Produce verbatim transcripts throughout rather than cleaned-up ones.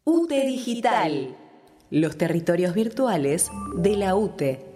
U T E Digital, los territorios virtuales de la U T E.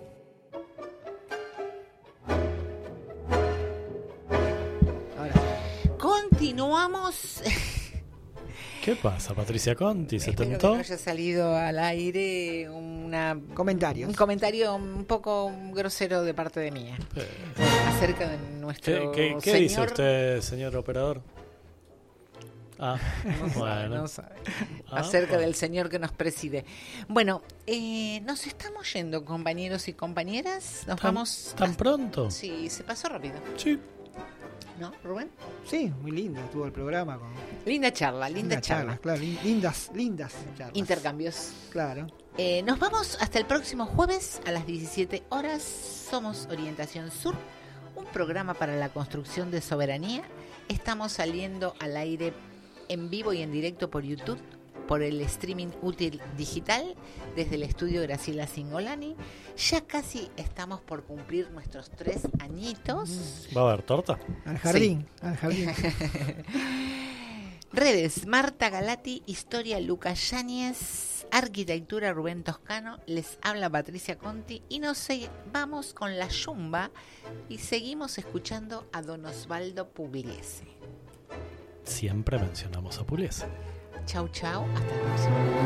Continuamos. ¿Qué pasa, Patricia Conti? ¿Se Espero tentó? que no haya salido al aire una, Comentarios. un comentario un poco grosero de parte de mía Eh, acerca de nuestro ¿Qué, qué, qué señor. dice usted, señor operador? Ah, No sabe, bueno. no sabe. Ah, Acerca bueno. del señor que nos preside. Bueno, eh, nos estamos yendo, compañeros y compañeras. Nos ¿Tan, vamos. ¿Tan pronto? Sí, se pasó rápido. Sí. ¿No, Rubén? Sí, muy lindo estuvo el programa. Con Linda charla, linda, lindas charla. charlas, claro, lin- lindas, lindas charlas. Intercambios. Claro. Eh, nos vamos hasta el próximo jueves a las diecisiete horas. Somos Orientación Sur, un programa para la construcción de soberanía. Estamos saliendo al aire en vivo y en directo por YouTube, por el streaming útil digital, desde el estudio Graciela Singolani. Ya casi estamos por cumplir nuestros tres añitos. ¿Va a haber torta? Al jardín, al jardín. Redes, Marta Galati, Historia Lucas Yáñez, Arquitectura Rubén Toscano, les habla Patricia Conti y nos vamos con la Yumba y seguimos escuchando a Don Osvaldo Pugliese. Siempre mencionamos a Pugliese. Chau, chau, hasta la próxima.